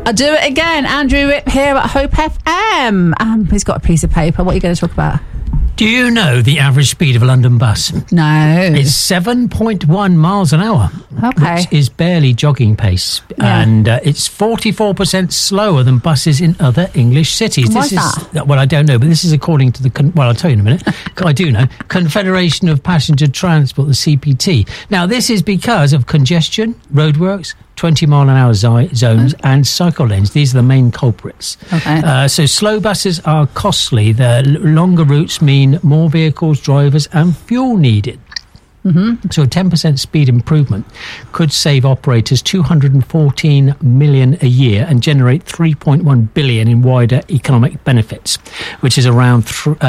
I'll do it again. Andrew Ripp here at Hope FM. He's got a piece of paper. What are you going to talk about? Do you know the average speed of a London bus? No. It's 7.1 miles an hour, Okay. which is barely jogging pace. Yeah. And it's 44% slower than buses in other English cities. Why's that? Well, I don't know, but this is according to well, I'll tell you in a minute. I do know. Confederation of Passenger Transport, the CPT. Now, this is because of congestion, roadworks, 20-mile-an-hour zones and cycle lanes. These are the main culprits. Okay. So slow buses are costly. The longer routes mean more vehicles, drivers and fuel needed. Mm-hmm. So a 10% speed improvement could save operators $214 million a year and generate $3.1 billion in wider economic benefits, which is around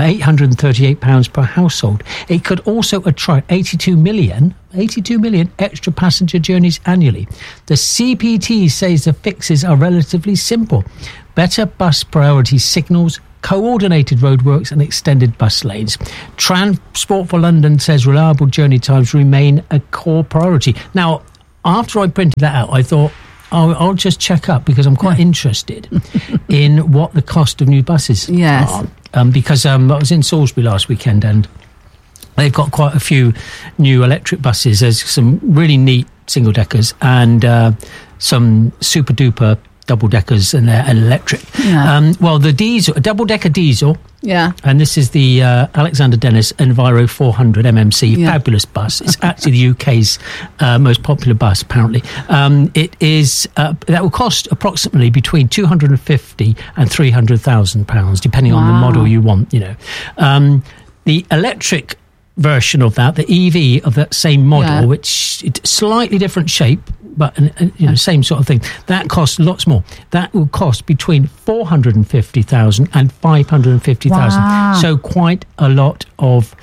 £838 per household. It could also attract 82 million extra passenger journeys annually. The CPT says the fixes are relatively simple. Better bus priority signals, coordinated roadworks and extended bus lanes. Transport for London says reliable journey times remain a core priority. Now, after I printed that out, I thought, I'll just check up because I'm quite interested in what the cost of new buses are. Because I was in Salisbury last weekend and they've got quite a few new electric buses. There's some really neat single-deckers and some super-duper double-deckers and electric. Yeah. Well, the diesel, a double-decker diesel, and this is the Alexander Dennis Enviro 400 MMC, fabulous bus. It's actually the UK's most popular bus, apparently. It is that will cost approximately between £250,000 and £300,000, depending on the model you want. You know, the electric version of that, the EV of that same model, which it's slightly different shape, but same sort of thing. That costs lots more. That will cost between $450,000 and $550,000. Wow. So quite a lot of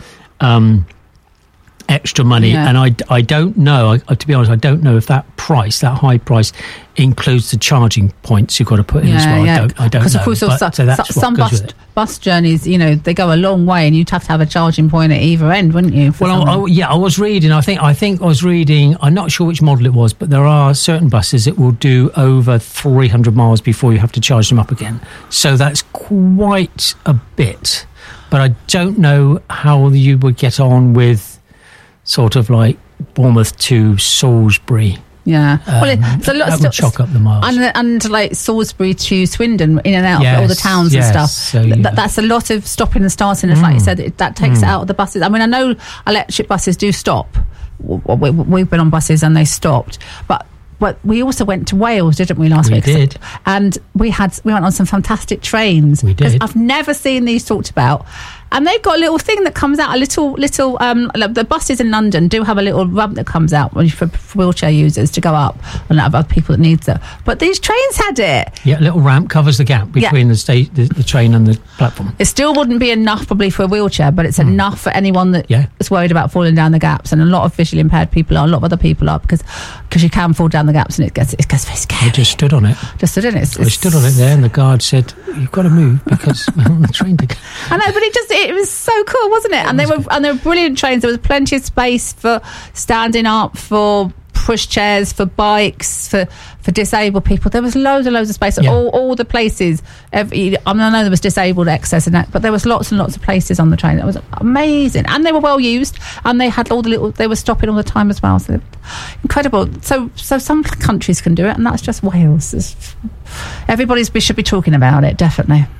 extra money. And I don't know. To be honest, I don't know if that high price, includes the charging points you've got to put in as well. I don't know. Because of course, some bus journeys, they go a long way, and you'd have to have a charging point at either end, wouldn't you? I was reading. I think I was reading. I'm not sure which model it was, but there are certain buses that will do over 300 miles before you have to charge them up again. So that's quite a bit. But I don't know how you would get on with sort of like Bournemouth to Salisbury. Yeah, it's a lot. That would chock up the miles. And like Salisbury to Swindon, in and out of all the towns and stuff. So, that's a lot of stopping and starting. As like you said, that takes it out of the buses. I mean, I know electric buses do stop. We've been on buses and they stopped, but we also went to Wales, didn't we, last week? We did. And we went on some fantastic trains. We did. I've never seen these talked about. And they've got a little thing that comes out, the buses in London do have a little ramp that comes out for wheelchair users to go up and other people that need it. But these trains had it. Yeah, a little ramp covers the gap between the train and the platform. It still wouldn't be enough probably for a wheelchair, but it's enough for anyone that is worried about falling down the gaps. And a lot of visually impaired people are, a lot of other people are, because you can fall down the gaps and it gets very scary. I just stood on it. I stood on it there and the guard said, "You've got to move because we're on the train to go." I know, but it was so cool, wasn't it? And they were brilliant trains. There was plenty of space for standing up, for push chairs, for bikes, for disabled people. There was loads of space at all the places. I know there was disabled access and that, but there was lots and lots of places on the train. That was amazing, and they were well used, and they had they were stopping all the time as well. So incredible. So some countries can do it, and that's just Wales. Everybody should be talking about it, definitely.